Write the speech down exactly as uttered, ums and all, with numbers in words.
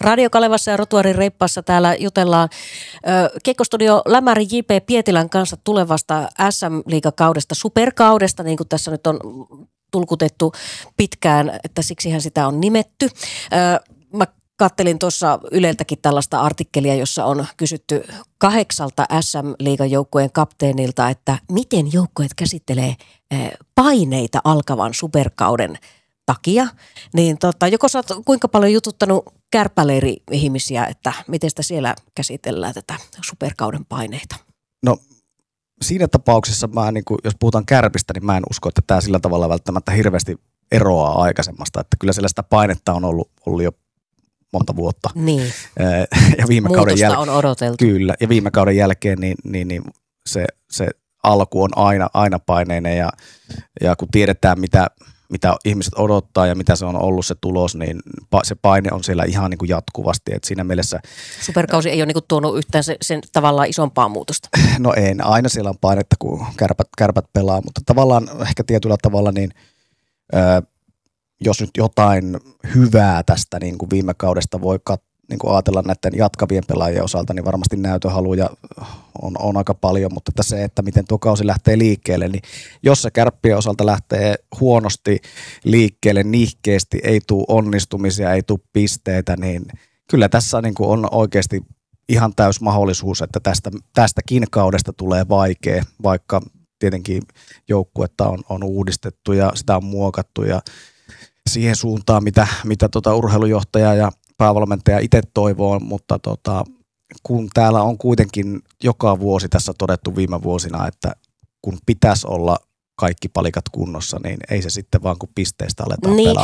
Radio Kalevassa ja Rotuarin Reippaassa täällä jutellaan Kiekkostudio Lämäri J P Pietilän kanssa tulevasta S M-liigakaudesta, superkaudesta, niin kuin tässä nyt on tulkutettu pitkään, että siksihän sitä on nimetty. Mä kattelin tuossa Yleltäkin tällaista artikkelia, jossa on kysytty kahdeksalta S M-liigan joukkueen kapteenilta, että miten joukkueet käsittelee paineita alkavan superkauden takia. Niin tota, joko sä oot kuinka paljon jututtanut kärpäleiri-ihmisiä, että miten sitä siellä käsitellään tätä superkauden paineita? No siinä tapauksessa, mä, niin kuin, jos puhutaan Kärpistä, niin mä en usko, että tämä sillä tavalla välttämättä hirveästi eroaa aikaisemmasta. Että kyllä siellä sitä painetta on ollut, ollut jo monta vuotta. Niin. Ja viime kauden jäl... on odoteltu. Kyllä, ja viime kauden jälkeen niin, niin, niin se, se alku on aina, aina paineinen, ja, ja kun tiedetään, mitä, mitä ihmiset odottaa ja mitä se on ollut se tulos, niin se paine on siellä ihan niin kuin jatkuvasti. Et siinä mielessä... Superkausi ei ole niin kuin tuonut yhtään sen, sen tavallaan isompaa muutosta. No ei, aina siellä on painetta, kun kärpät, kärpät pelaa, mutta tavallaan ehkä tietyllä tavalla niin... Öö, jos nyt jotain hyvää tästä niin kuin viime kaudesta voi kat, niin kuin ajatella näiden jatkavien pelaajien osalta, niin varmasti näytöhaluja on, on aika paljon, mutta että se, että miten tuo kausi lähtee liikkeelle, niin jos se Kärppien osalta lähtee huonosti liikkeelle, nihkeästi, ei tule onnistumisia, ei tule pisteitä, niin kyllä tässä niin kuin on oikeasti ihan täys mahdollisuus, että tästä, tästäkin kaudesta tulee vaikea, vaikka tietenkin joukkuetta on, on uudistettu ja sitä on muokattu ja siihen suuntaan, mitä, mitä tota urheilujohtaja ja päävalmentaja itse toivoo, mutta tota, kun täällä on kuitenkin joka vuosi tässä todettu viime vuosina, että kun pitäisi olla kaikki palikat kunnossa, niin ei se sitten vaan kun pisteistä aletaan niin, pelaa.